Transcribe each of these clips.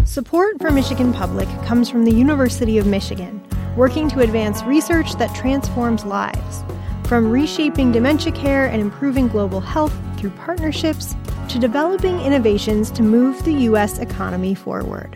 Support for Michigan Public comes from the University of Michigan, working to advance research that transforms lives. From reshaping dementia care and improving global health through partnerships, to developing innovations to move the U.S. economy forward.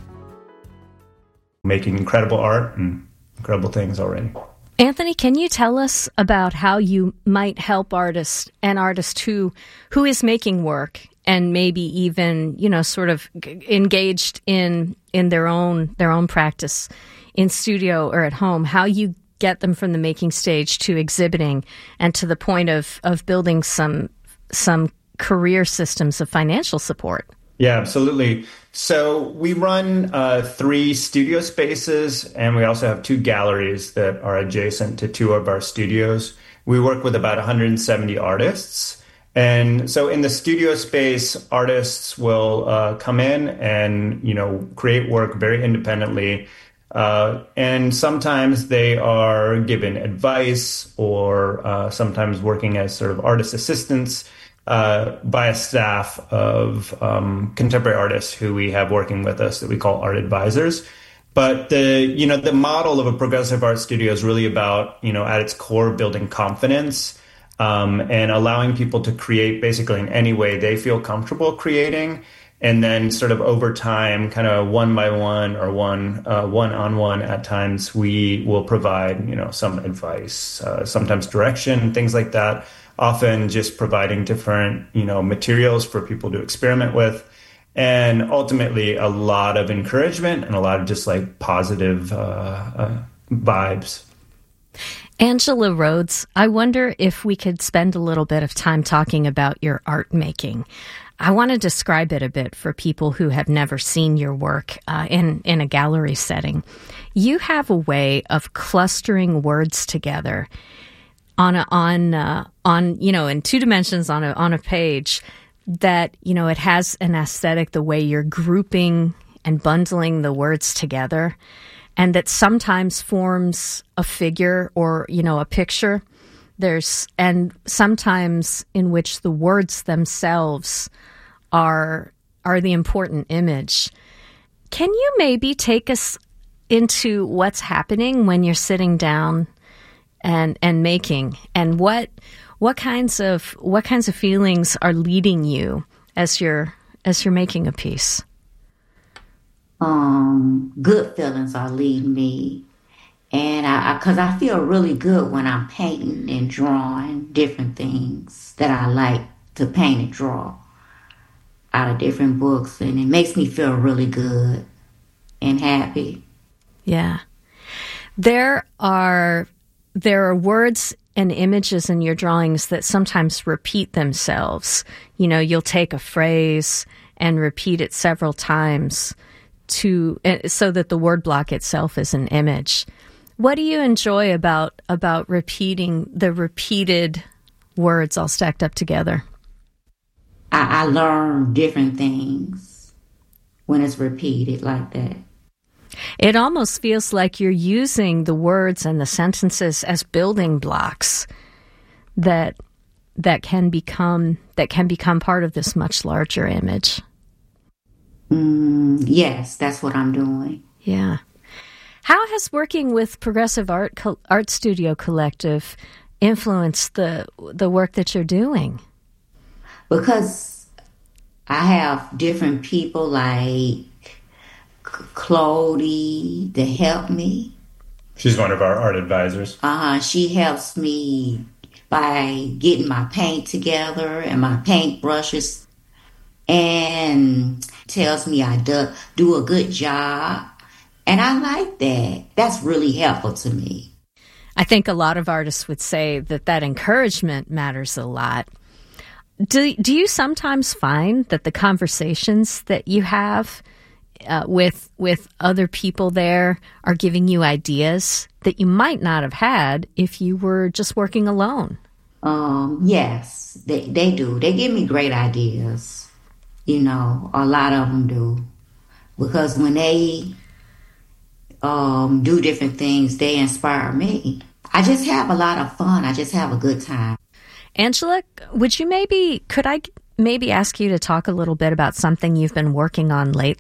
Making incredible art and incredible things already. Anthony, can you tell us about how you might help an artist who is making work and maybe even, sort of engaged in their own practice in studio or at home, how you get them from the making stage to exhibiting and to the point of building some career systems of financial support? Yeah, absolutely. So we run 3 studio spaces, and we also have 2 galleries that are adjacent to 2 of our studios. We work with about 170 artists. And so in the studio space, artists will come in and, create work very independently. And sometimes they are given advice or sometimes working as sort of artist assistants by a staff of contemporary artists who we have working with us that we call art advisors. But the model of a progressive art studio is really about, at its core, building confidence and allowing people to create basically in any way they feel comfortable creating. And then sort of over time, kind of one by one or one-on-one at times, we will provide, some advice, sometimes direction, things like that. Often just providing different, materials for people to experiment with. And ultimately, a lot of encouragement and a lot of just like positive vibes. Angela Rhodes, I wonder if we could spend a little bit of time talking about your art making. I want to describe it a bit for people who have never seen your work in a gallery setting. You have a way of clustering words together in 2 dimensions on a page that, it has an aesthetic, the way you're grouping and bundling the words together, and that sometimes forms a figure or, a picture. And sometimes in which the words themselves are the important image. Can you maybe take us into what's happening when you're sitting down and making, and what kinds of feelings are leading you as you're making a piece? Good feelings are leading me, and because I feel really good when I'm painting and drawing different things that I like to paint and draw out of different books, and it makes me feel really good and happy. Yeah, there are words and images in your drawings that sometimes repeat themselves. You'll take a phrase and repeat it several times so that the word block itself is an image. What do you enjoy about repeating the repeated words all stacked up together? I learn different things when it's repeated like that. It almost feels like you're using the words and the sentences as building blocks that can become part of this much larger image. Yes, that's what I'm doing. Yeah. How has working with Progressive Art Studio Collective influenced the work that you're doing? Because I have different people like Clody to help me. She's one of our art advisors. She helps me by getting my paint together and my paint brushes, and tells me I do a good job. And I like that. That's really helpful to me. I think a lot of artists would say that encouragement matters a lot. Do you sometimes find that the conversations that you have with other people there are giving you ideas that you might not have had if you were just working alone? Yes, they do. They give me great ideas. A lot of them do. Because when they do different things, they inspire me. I just have a lot of fun. I just have a good time. Angela, could I maybe ask you to talk a little bit about something you've been working on lately?